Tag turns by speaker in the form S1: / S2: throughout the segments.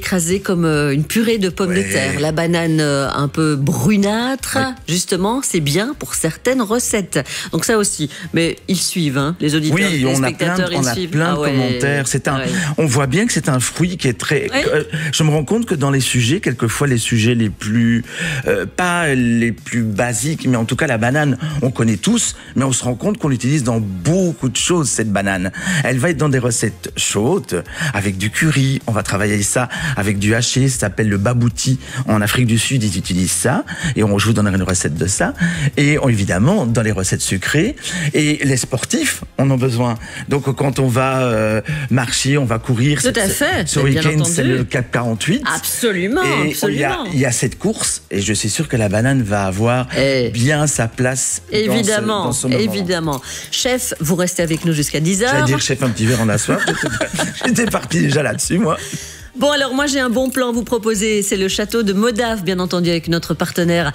S1: écrasée comme une purée de pommes de terre. La banane un peu brunâtre, justement, c'est bien pour certaines recettes. Donc ça aussi. Mais ils suivent, hein, les auditeurs, les spectateurs,
S2: on a plein de commentaires. On voit bien que c'est un fruit qui est très... je me rends compte que dans les sujets, quelquefois les sujets les plus... pas les plus basiques, mais en tout cas la banane, on connaît tous, mais on se rend compte qu'on l'utilise dans beaucoup de choses, cette banane. Elle va être dans des recettes chaudes, avec du curry. On va travailler ça avec du haché, ça s'appelle le babouti. En Afrique du Sud, ils utilisent ça. Et je vous donnerai une recette de ça. Et évidemment, dans les recettes sucrées. Et les sportifs en ont besoin. Donc, quand on va marcher, on va courir.
S1: Tout à fait.
S2: Ce week-end, c'est le 448.
S1: Absolument,
S2: et
S1: absolument.
S2: Il y a cette course. Et je suis sûr que la banane va avoir bien sa place dans ce moment.
S1: Évidemment. Chef, vous restez avec nous jusqu'à 10h.
S2: J'allais dire, chef, un petit verre en a soif. J'étais parti déjà là-dessus, moi.
S1: Bon, alors moi j'ai un bon plan à vous proposer, c'est le château de Modave, bien entendu avec notre partenaire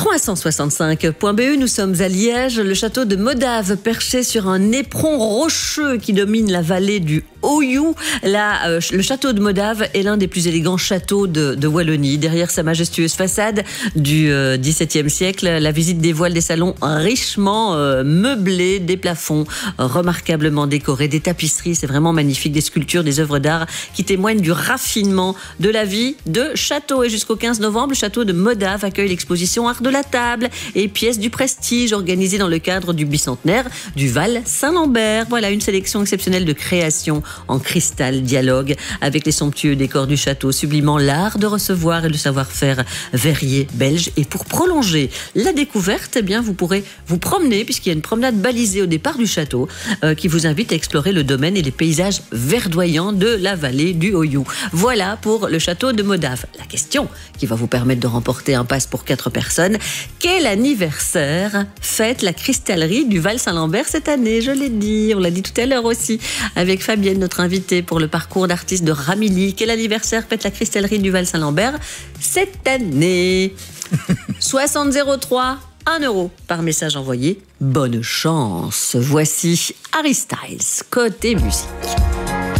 S1: 365.be. Nous sommes à Liège, le château de Modave, perché sur un éperon rocheux qui domine la vallée du Oyou. Le château de Modave est l'un des plus élégants châteaux de Wallonie. Derrière sa majestueuse façade du XVIIe siècle, la visite dévoile des salons richement meublés, des plafonds remarquablement décorés, des tapisseries, c'est vraiment magnifique, des sculptures, des œuvres d'art qui témoignent du raffinement de la vie de château. Et jusqu'au 15 novembre, le château de Modave accueille l'exposition Art de la table et pièces du prestige organisée dans le cadre du bicentenaire du Val Saint-Lambert. Voilà une sélection exceptionnelle de créations en cristal dialogue avec les somptueux décors du château, sublimant l'art de recevoir et le savoir-faire verrier belge. Et pour prolonger la découverte, eh bien, vous pourrez vous promener, puisqu'il y a une promenade balisée au départ du château qui vous invite à explorer le domaine et les paysages verdoyants de la vallée du Oyou. Voilà pour le château de Modave. La question qui va vous permettre de remporter un pass pour 4 personnes. Quel anniversaire fête la cristallerie du Val Saint-Lambert cette année? Je l'ai dit, on l'a dit tout à l'heure aussi, avec Fabienne, notre invitée pour le parcours d'artiste de Ramilly. Quel anniversaire fête la cristallerie du Val Saint-Lambert cette année? 6003, 1 euro par message envoyé. Bonne chance. Voici Harry Styles, côté musique.